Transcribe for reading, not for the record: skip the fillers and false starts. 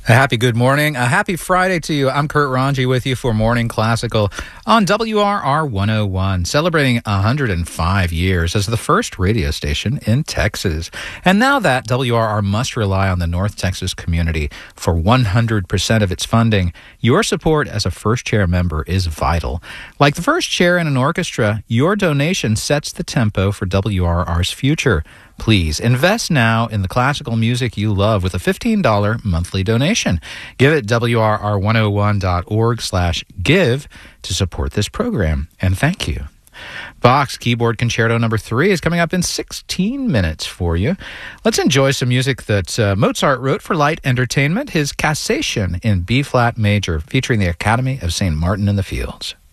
A happy good morning. A happy Friday to you. I'm Kurt Ranji with you for Morning Classical on WRR 101, celebrating 105 years as the first radio station in Texas. And now that WRR must rely on the North Texas community for 100% of its funding, your support as a first chair member is vital. Like the first chair in an orchestra, your donation sets the tempo for WRR's future. Please invest now in the classical music you love with a $15 monthly donation. Give at WRR101.org/give to support this program. And thank you. Bach's Keyboard Concerto No. 3 is coming up in 16 minutes for you. Let's enjoy some music that Mozart wrote for light entertainment, his Cassation in B-flat major, featuring the Academy of St. Martin in the Fields.